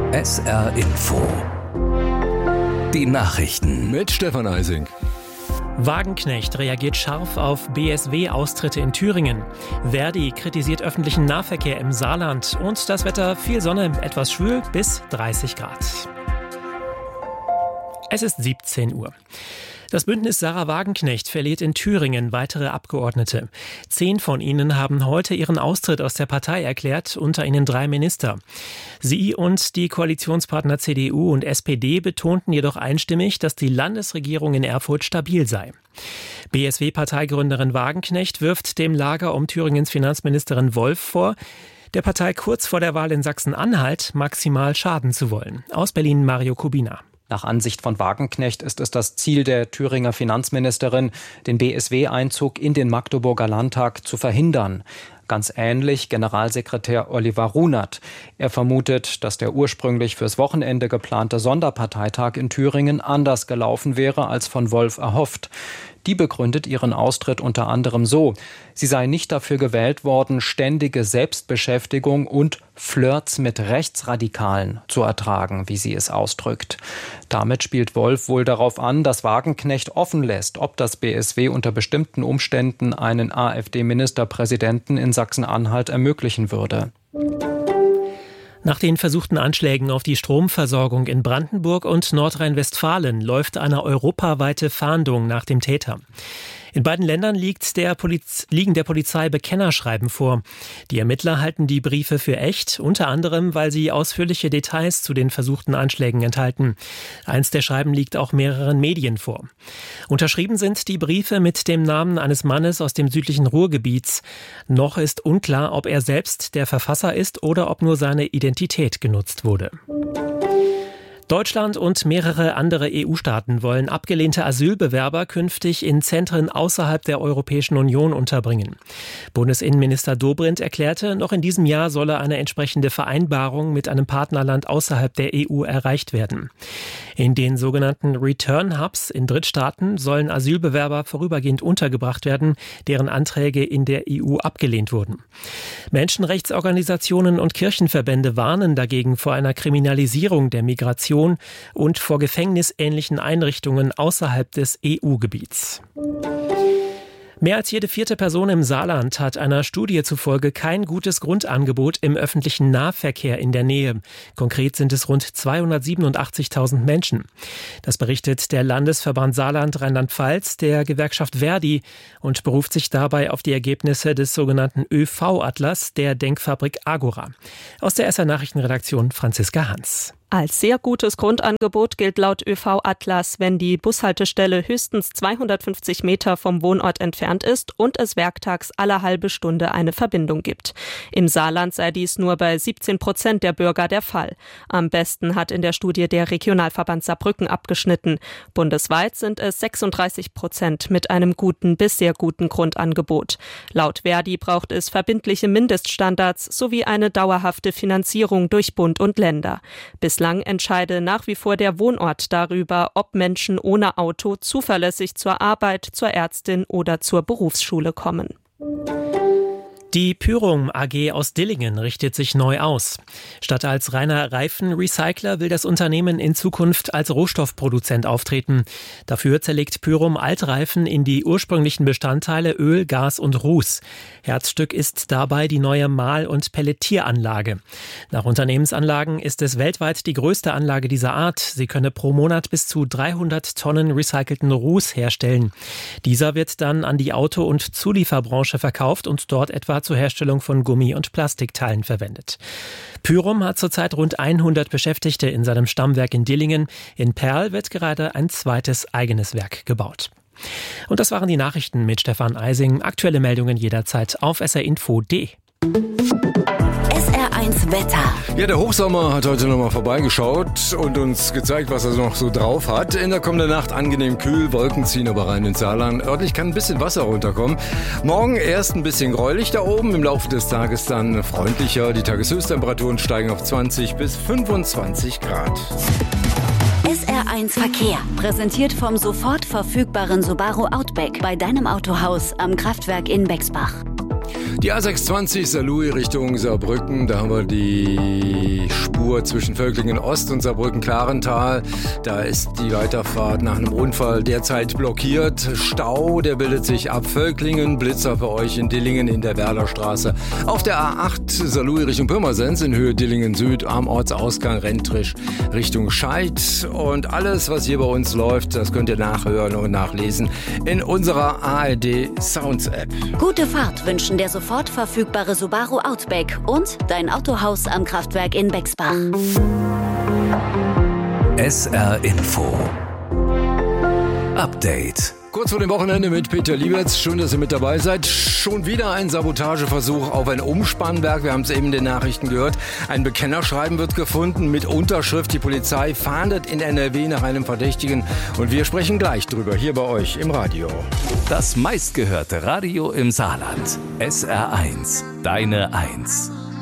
SR Info. Die Nachrichten mit Stefan Eising. Wagenknecht reagiert scharf auf BSW-Austritte in Thüringen. Verdi kritisiert öffentlichen Nahverkehr im Saarland. Und das Wetter: viel Sonne, etwas schwül bis 30 Grad. Es ist 17 Uhr. Das Bündnis Sarah Wagenknecht verliert in Thüringen weitere Abgeordnete. 10 von ihnen haben heute ihren Austritt aus der Partei erklärt, unter ihnen 3 Minister. Sie und die Koalitionspartner CDU und SPD betonten jedoch einstimmig, dass die Landesregierung in Erfurt stabil sei. BSW-Parteigründerin Wagenknecht wirft dem Lager um Thüringens Finanzministerin Wolf vor, der Partei kurz vor der Wahl in Sachsen-Anhalt maximal schaden zu wollen. Aus Berlin Mario Kubina. Nach Ansicht von Wagenknecht ist es das Ziel der Thüringer Finanzministerin, den BSW-Einzug in den Magdeburger Landtag zu verhindern. Ganz ähnlich Generalsekretär Oliver Runert. Er vermutet, dass der ursprünglich fürs Wochenende geplante Sonderparteitag in Thüringen anders gelaufen wäre als von Wolf erhofft. Die begründet ihren Austritt unter anderem so: Sie sei nicht dafür gewählt worden, ständige Selbstbeschäftigung und Flirts mit Rechtsradikalen zu ertragen, wie sie es ausdrückt. Damit spielt Wolf wohl darauf an, dass Wagenknecht offen lässt, ob das BSW unter bestimmten Umständen einen AfD-Ministerpräsidenten in Sachsen-Anhalt ermöglichen würde. Nach den versuchten Anschlägen auf die Stromversorgung in Brandenburg und Nordrhein-Westfalen läuft eine europaweite Fahndung nach dem Täter. In beiden Ländern liegen der Polizei Bekennerschreiben vor. Die Ermittler halten die Briefe für echt, unter anderem, weil sie ausführliche Details zu den versuchten Anschlägen enthalten. Eins der Schreiben liegt auch mehreren Medien vor. Unterschrieben sind die Briefe mit dem Namen eines Mannes aus dem südlichen Ruhrgebiets. Noch ist unklar, ob er selbst der Verfasser ist oder ob nur seine Identität genutzt wurde. Deutschland und mehrere andere EU-Staaten wollen abgelehnte Asylbewerber künftig in Zentren außerhalb der Europäischen Union unterbringen. Bundesinnenminister Dobrindt erklärte, noch in diesem Jahr solle eine entsprechende Vereinbarung mit einem Partnerland außerhalb der EU erreicht werden. In den sogenannten Return Hubs in Drittstaaten sollen Asylbewerber vorübergehend untergebracht werden, deren Anträge in der EU abgelehnt wurden. Menschenrechtsorganisationen und Kirchenverbände warnen dagegen vor einer Kriminalisierung der Migration und vor gefängnisähnlichen Einrichtungen außerhalb des EU-Gebiets. Mehr als jede 4. Person im Saarland hat einer Studie zufolge kein gutes Grundangebot im öffentlichen Nahverkehr in der Nähe. Konkret sind es rund 287.000 Menschen. Das berichtet der Landesverband Saarland Rheinland-Pfalz der Gewerkschaft Verdi und beruft sich dabei auf die Ergebnisse des sogenannten ÖV-Atlas der Denkfabrik Agora. Aus der SR Nachrichtenredaktion Franziska Hans. Als sehr gutes Grundangebot gilt laut ÖV-Atlas, wenn die Bushaltestelle höchstens 250 Meter vom Wohnort entfernt ist und es werktags alle halbe Stunde eine Verbindung gibt. Im Saarland sei dies nur bei 17% der Bürger der Fall. Am besten hat in der Studie der Regionalverband Saarbrücken abgeschnitten. Bundesweit sind es 36% mit einem guten bis sehr guten Grundangebot. Laut Verdi braucht es verbindliche Mindeststandards sowie eine dauerhafte Finanzierung durch Bund und Länder. Bislang entscheide nach wie vor der Wohnort darüber, ob Menschen ohne Auto zuverlässig zur Arbeit, zur Ärztin oder zur Berufsschule kommen. Die Pyrum AG aus Dillingen richtet sich neu aus. Statt als reiner Reifenrecycler will das Unternehmen in Zukunft als Rohstoffproduzent auftreten. Dafür zerlegt Pyrum Altreifen in die ursprünglichen Bestandteile Öl, Gas und Ruß. Herzstück ist dabei die neue Mahl- und Pelletieranlage. Nach Unternehmensanlagen ist es weltweit die größte Anlage dieser Art. Sie könne pro Monat bis zu 300 Tonnen recycelten Ruß herstellen. Dieser wird dann an die Auto- und Zulieferbranche verkauft und dort etwa zur Herstellung von Gummi- und Plastikteilen verwendet. Pyrum hat zurzeit rund 100 Beschäftigte in seinem Stammwerk in Dillingen. In Perl wird gerade ein zweites eigenes Werk gebaut. Und das waren die Nachrichten mit Stefan Eising. Aktuelle Meldungen jederzeit auf srinfo.de. SR1 Wetter. Ja, der Hochsommer hat heute nochmal vorbeigeschaut und uns gezeigt, was er noch so drauf hat. In der kommenden Nacht angenehm kühl, Wolken ziehen aber rein ins Saarland. Örtlich kann ein bisschen Wasser runterkommen. Morgen erst ein bisschen gräulich da oben, im Laufe des Tages dann freundlicher. Die Tageshöchsttemperaturen steigen auf 20 bis 25 Grad. SR1 Verkehr, präsentiert vom sofort verfügbaren Subaru Outback bei deinem Autohaus am Kraftwerk in Bexbach. Die A620 Saarlouis Richtung Saarbrücken, da haben wir die Spur Spur zwischen Völklingen Ost und Saarbrücken-Klarental. Da ist die Weiterfahrt nach einem Unfall derzeit blockiert. Stau, der bildet sich ab Völklingen. Blitzer für euch in Dillingen in der Werderstraße. Auf der A8 Saarlouis Richtung Pirmasens in Höhe Dillingen Süd am Ortsausgang Rentrisch Richtung Scheid. Und alles, was hier bei uns läuft, das könnt ihr nachhören und nachlesen in unserer ARD Sounds App. Gute Fahrt wünschen der sofort verfügbare Subaru Outback und dein Autohaus am Kraftwerk in Bexbach. SR Info Update. Kurz vor dem Wochenende mit Peter Lieberts. Schön, dass ihr mit dabei seid. Schon wieder ein Sabotageversuch auf ein Umspannwerk. Wir haben es eben in den Nachrichten gehört. Ein Bekennerschreiben wird gefunden mit Unterschrift. Die Polizei fahndet in NRW nach einem Verdächtigen. Und wir sprechen gleich drüber hier bei euch im Radio. Das meistgehörte Radio im Saarland. SR1. Deine 1.